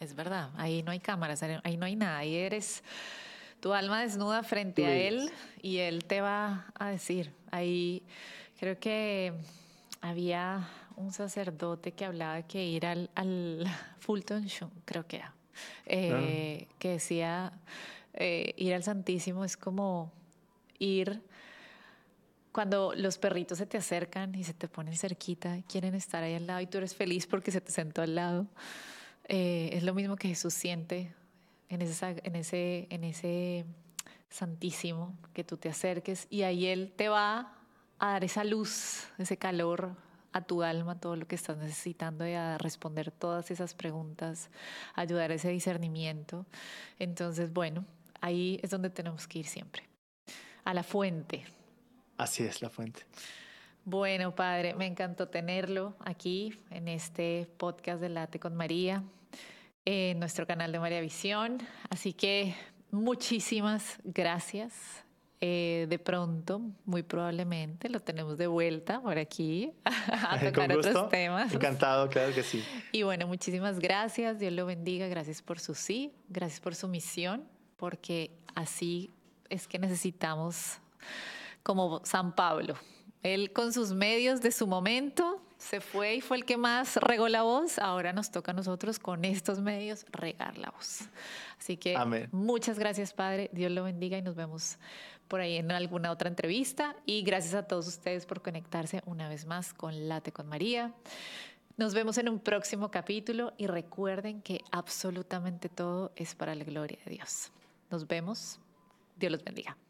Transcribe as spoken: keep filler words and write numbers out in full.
es verdad. Ahí no hay cámaras, ahí no hay nada. Ahí eres tu alma desnuda frente Tú a él eres. y él te va a decir. Ahí creo que había un sacerdote que hablaba de que ir al, al Fulton Sheen, creo que era, Ah, eh, que decía eh, ir al Santísimo es como ir cuando los perritos se te acercan y se te ponen cerquita, quieren estar ahí al lado y tú eres feliz porque se te sentó al lado. Eh, es lo mismo que Jesús siente en ese, sag- en ese, en ese santísimo, que tú te acerques y ahí Él te va a dar esa luz, ese calor a tu alma, todo lo que estás necesitando y a responder todas esas preguntas, ayudar a ese discernimiento. Entonces, bueno, ahí es donde tenemos que ir siempre, a la fuente. así es la fuente. Bueno, padre, me encantó tenerlo aquí en este podcast de Late con María, en nuestro canal de María Visión. Así que muchísimas gracias. Eh, de pronto, muy probablemente, lo tenemos de vuelta por aquí a Con tocar otros gusto. temas. Encantado, claro que sí. Y bueno, muchísimas gracias. Dios lo bendiga. Gracias por su sí, gracias por su misión, porque así es que necesitamos como San Pablo. Él con sus medios de su momento se fue y fue el que más regó la voz. Ahora nos toca a nosotros con estos medios regar la voz. Así que Amén. muchas gracias, Padre. Dios lo bendiga y nos vemos por ahí en alguna otra entrevista. Y gracias a todos ustedes por conectarse una vez más con Late con María. Nos vemos en un próximo capítulo y recuerden que absolutamente todo es para la gloria de Dios. Nos vemos. Dios los bendiga.